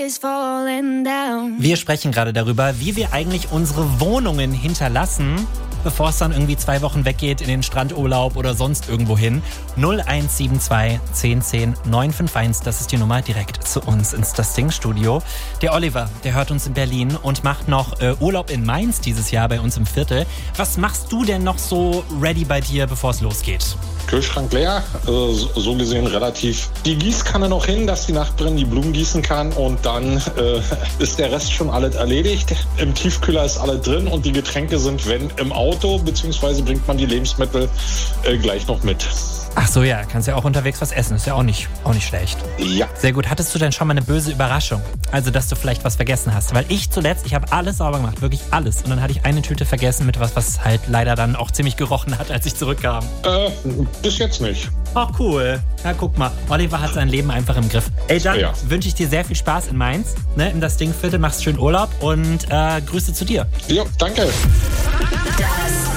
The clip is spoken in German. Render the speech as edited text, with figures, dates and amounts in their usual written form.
Wir sprechen gerade darüber, wie wir eigentlich unsere Wohnungen hinterlassen, bevor es dann irgendwie 2 Wochen weggeht in den Strandurlaub oder sonst irgendwo hin. 0172 1010 951, das ist die Nummer direkt zu uns ins Das Ding-Studio. Der Oliver, der hört uns in Berlin und macht noch Urlaub in Mainz dieses Jahr bei uns im Viertel. Was machst du denn noch so ready bei dir, bevor es losgeht? Kühlschrank leer, so gesehen relativ. Die Gießkanne noch hin, dass die Nachbarin die Blumen gießen kann und dann ist der Rest schon alles erledigt. Im Tiefkühler ist alles drin und die Getränke sind, wenn, im Auto, beziehungsweise bringt man die Lebensmittel gleich noch mit. Ach so, ja, kannst ja auch unterwegs was essen, ist ja auch nicht schlecht. Ja. Sehr gut. Hattest du denn schon mal eine böse Überraschung? Also, dass du vielleicht was vergessen hast? Weil ich habe alles sauber gemacht, wirklich alles. Und dann hatte ich eine Tüte vergessen mit was halt leider dann auch ziemlich gerochen hat, als ich zurückkam. Bis jetzt nicht. Ach, cool. Ja, guck mal. Oliver hat sein Leben einfach im Griff. Ey, dann wünsche ich dir sehr viel Spaß in Mainz, ne, in das Ding-Viertel, machst schön Urlaub und Grüße zu dir. Ja, danke. Das